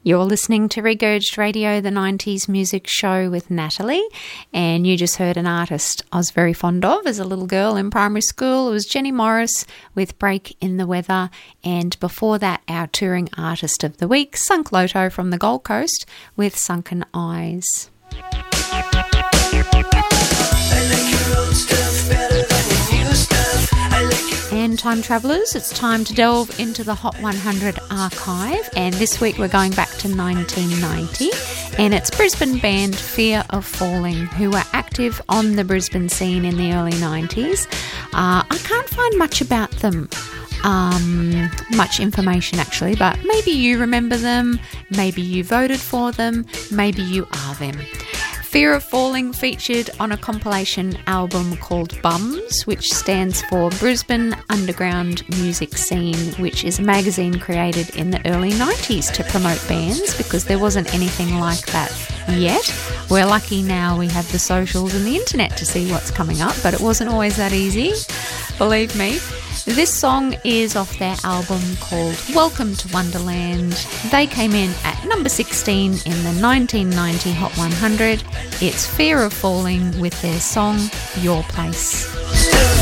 You're listening to Regurged Radio, the 90s music show with Natalie, and you just heard an artist I was very fond of as a little girl in primary school. It was Jenny Morris with Break in the Weather, and before that, our touring artist of the week, Sunk Loto from the Gold Coast with Sunken Eyes. And time travellers, it's time to delve into the Hot 100 archive, and this week we're going back to 1990, and it's Brisbane band Fear of Falling, who were active on the Brisbane scene in the early 90s. I can't find much about them, much information actually, but maybe you remember them, maybe you voted for them, maybe you are them. Fear of Falling featured on a compilation album called Bums, which stands for Brisbane Underground Music Scene, which is a magazine created in the early 90s to promote bands because there wasn't anything like that yet. We're lucky now we have the socials and the internet to see what's coming up, but it wasn't always that easy, believe me. This song is off their album called Welcome to Wonderland. They came in at number 16 in the 1990 Hot 100. It's Fear of Falling with their song Your Place.